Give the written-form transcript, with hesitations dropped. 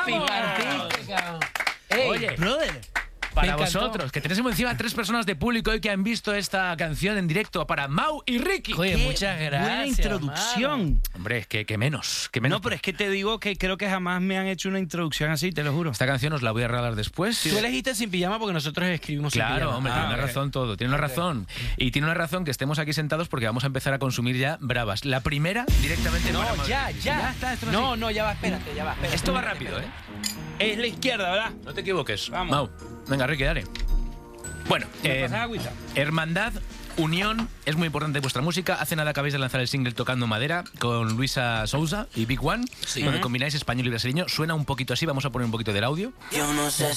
Papi, partiste, cabrón. Ey, Oye, Brother. para me encantó. vosotros, que tenemos encima 3 personas de público hoy que han visto esta canción en directo, para Mau y Ricky. Oye, muchas gracias. Buena introducción. hermano. Hombre, que menos, que menos. No, pero es que te digo que creo que jamás me han hecho una introducción así, te lo juro. Esta canción os la voy a regalar después. Tú elegiste Sin Pijama porque nosotros escribimos Sin Claro, Pijama. hombre, tiene una ok. razón todo, tiene una razón. Y tiene una razón que estemos aquí sentados porque vamos a empezar a consumir ya bravas. La primera, directamente No, para Mau y ya, Ricky. ya. está, esto no No, no, ya va, espérate. Esto va rápido, ¿eh? Es la izquierda, ¿verdad? No te equivoques. Vamos. Mau, venga, Ricky, dale. Bueno, ¿Me pasas agüita? hermandad, unión, es muy importante vuestra música. Hace nada acabáis de lanzar el single Tocando Madera con Luisa Souza y Big One, donde combináis español y brasileño. Suena un poquito así, vamos a poner un poquito del audio. Yo no sé